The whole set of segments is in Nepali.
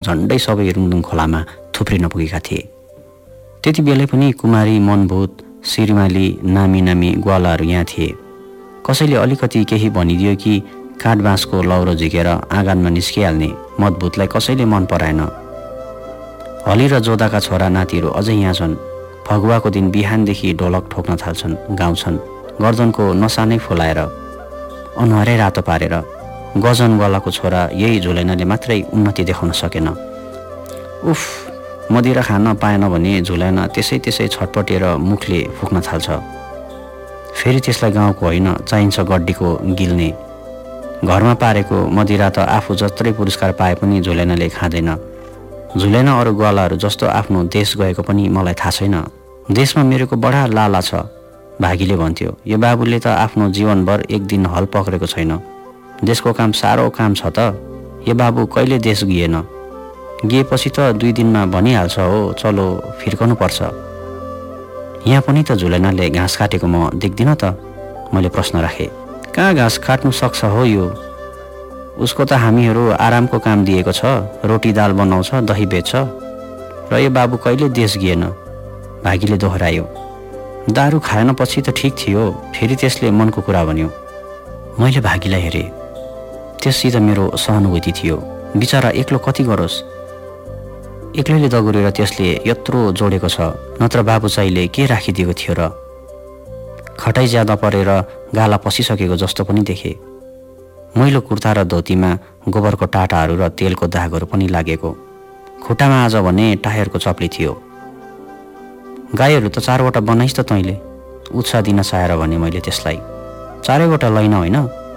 झन्डै सबै रुङदुङ खोलामा थुप्रिन पुगेका थिए। त्यति बेलै पनि कुमारी, मनभूत, श्रीमाली, नामी नामी ग्वालाहरू यहाँ थिए। कसैले अलिकति केही भनिदियो कि काठ बाँसको लौरो झिकेर आँगनमा निस्किहाल्ने मदभूतलाई कसैले मन पराएन। हली र जोदाका छोरा नातिहरू अझै यहाँ छन्। फगुवाको दिन बिहानदेखि ढोलक ठोक्न थाल्छन्, गाउँछन्, गर्दनको नसा नै फुलाएर, अनुहारै रातो पारेर। गजनवालाको छोरा यही झुलैनाले मात्रै उन्नति देखाउन सकेन। उफ, मदिरा खान पाएन भने झुलैना त्यसै छटपटेर मुखले फुक्न थाल्छ। फेरि त्यसलाई गाउँको होइन, चाहिन्छ गड्डीको गिल्ने। घरमा पारेको मदिरा त आफू जत्रै पुरस्कार पाए पनि झुलैनाले खाँदैन। झुलैना अरू ग्वालाहरू जस्तो आफ्नो देश गएको पनि मलाई थाहा छैन। देशमा मेरोको बडा लाला छ, भागीले भन्थ्यो। यो बाबुले त आफ्नो जीवनभर एक दिन हल पक्रेको छैन। देशको काम साह्रो काम छ त। यो बाबु कहिले देश गिएन। गिएपछि त 2 दिनमा भनिहाल्छ, हो चलो फिर्कनु पर्छ। यहाँ पनि त झुलैनाले घाँस काटेको म देख्दिनँ त, मैले प्रश्न राखेँ। कहाँ घाँस काट्नु सक्छ हो यो? उसको त हामीहरू आरामको काम दिएको छ, रोटी दाल बनाउँछ, दही बेच्छ। र यो बाबु कहिले देश गिएन, भागीले दोहोऱ्यायो। दारू खाएन पछि त ठिक थियो, फेरि त्यसले मनको कुरा भन्यो। मैले भागीलाई हेरेँ। त्यससित मेरो सहानुभूति थियो। बिचरा एक्लो कति गरोस्। एक्लैले दगुरेर त्यसले यत्रो जोडेको छ, नत्र बाबु चाहिँले के राखिदिएको थियो र? खटाइ ज्यादा परेर गाला पसिसकेको जस्तो पनि देखे। मैलो कुर्ता र धोतीमा गोबरको टाटाहरू र तेलको दागहरू पनि लागेको। खुट्टामा आज भने टायरको चप्ली थियो। गाईहरू त 4वटा बनाइस् त तैँले, उत्साह दिन चाहेर भने मैले त्यसलाई। 4वटा लैन होइन,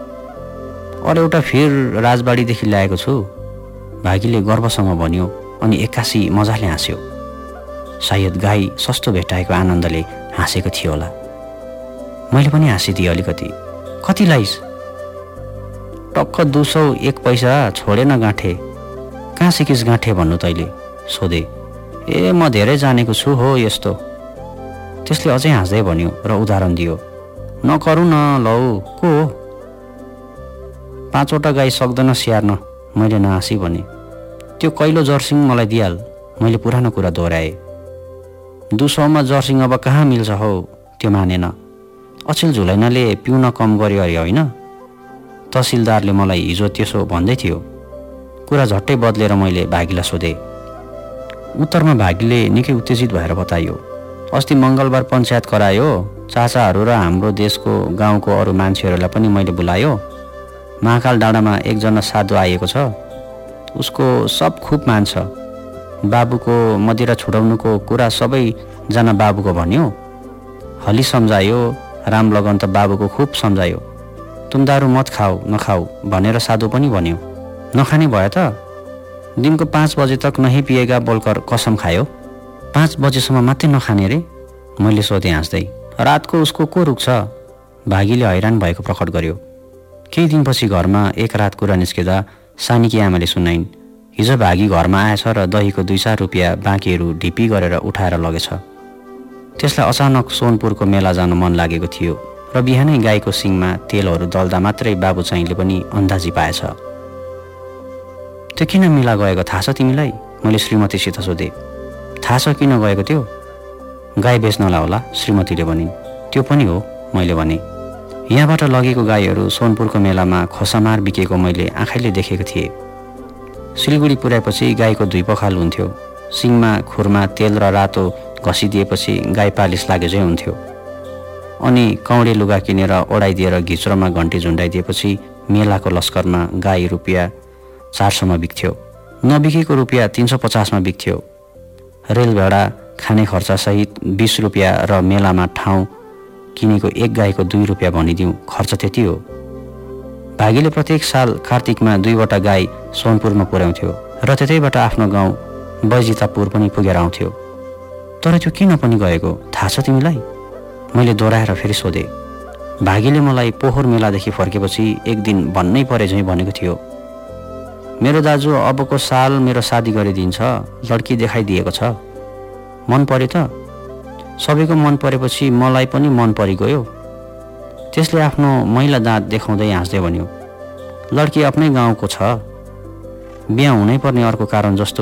अरू एउटा फेर राजबाडीदेखि ल्याएको छु, भागीले गर्वसँग भन्यो अनि एक्कासी मजाले हाँस्यो। सायद गाई सस्तो भेटाएको आनन्दले हाँसेको थियो होला। मैले पनि हाँसिदिएँ अलिकति। कति लाइस्? टक्क 201 पैसा छोडेन गाँठे। कहाँ सिकिस् गाँठे भन्नु तैँले? सोधे। ए म धेरै जानेको छु हो यस्तो। त्यसले अझै हाँस्दै भन्यो र उदाहरण दियो। नकरु न लौ, को हो? 5वटा गाई सक्दैन स्याहार्न, मैले नहाँसी भने। त्यो कैलो जर्सिङ मलाई दिइहाल, मैले पुरानो कुरा दोहोऱ्याएँ। 200मा जर्सिङ अब कहाँ मिल्छ हौ? त्यो मानेन। अचेल झुलैनाले पिउन कम गर्यो अरे होइन? तहसिलदारले मलाई हिजो त्यसो भन्दै थियो। कुरा झट्टै बदलेर मैले भागीलाई सोधेँ। उत्तरमा भागीले निकै उत्तेजित भएर बतायो। अस्ति मङ्गलबार पञ्चायत करायो, चाचाहरू र हाम्रो देशको गाउँको अरू मान्छेहरूलाई पनि मैले बोलायो। महाकाल डाँडामा एकजना साधु आएको छ, उसको सब खुब मान्छ। बाबुको मदिरा छुडाउनुको कुरा सबैजना बाबुको भन्यो। हली सम्झायो, राम लगन त बाबुको खुब सम्झायो। तुम दारू मत खाऊ नखाऊ भनेर साधु पनि भन्यो। नखाने भयो त? दिनको 5 बजे तक नहीं पिएगा बोलकर कसम खायो। 5 बजेसम्म मात्रै नखाने रे? मैले सोधेँ हाँस्दै। रातको उसको को रुख्छ? भागीले हैरान भएको प्रकट गर्यो। केही दिनपछि घरमा एक रात कुरा निस्केदा सानीकी आमाले सुनाइन्। हिजो भागी घरमा आएछ र दहीको 2-4 रुपियाँ बाँकीहरू ढिपी गरेर उठाएर लगेछ। त्यसलाई अचानक सोनपुरको मेला जान मन लागेको थियो र बिहानै गाईको सिङमा तेलहरू दल्दा मात्रै बाबु चाहिँले पनि अन्दाजी पाएछ। त्यो किन मेला गएको थाहा छ तिमीलाई? मैले श्रीमतीसित सोधेँ। थाहा छ किन गएको त्यो? गाई बेच्नलाई होला, श्रीमतीले भनिन्। त्यो पनि हो, मैले भने। यहाँबाट लगेको गाईहरू सोनपुरको मेलामा खोसामार बिकेको मैले आँखैले देखेको थिएँ। सिलगढी पुर्याएपछि गाईको 2 पखाल हुन्थ्यो। सिङमा खुरमा तेल र रातो घसिदिएपछि गाई पालिस लागे चाहिँ हुन्थ्यो। अनि कौडे लुगा किनेर ओढाइदिएर घिच्रोमा घन्टी झुन्डाइदिएपछि मेलाको लस्करमा गाई रुपियाँ 400मा बिक्थ्यो। नबिकेको रुपियाँ 350मा बिक्थ्यो। रेल भाडा, खाने खर्चसहित 20 रुपियाँ र मेलामा ठाउँ किनेको एक गाईको 2 रुपियाँ भनिदिउँ, खर्च त्यति हो। भागीले प्रत्येक साल कार्तिकमा 2वटा गाई सोनपुरमा पुर्याउँथ्यो र त्यतैबाट आफ्नो गाउँ बैजितापुर पनि पुगेर आउँथ्यो। तर त्यो किन पनि गएको थाहा छ तिमीलाई? मैले दोहोऱ्याएर फेरि सोधेँ। भागीले मलाई पोहोर मेलादेखि फर्केपछि एक दिन भन्नै परे झैँ भनेको थियो। मेरो दाजु अबको साल मेरो शादी गरिदिन्छ, लड्की देखाइदिएको छ। मन पर्यो त? सबैको मन परेपछि मलाई पनि मन परिगयो। त्यसले आफ्नो मैला दाँत देखाउँदै हाँस्दै भन्यो। लड्की आफ्नै गाउँको छ, बिहा हुनै पर्ने अर्को कारण जस्तो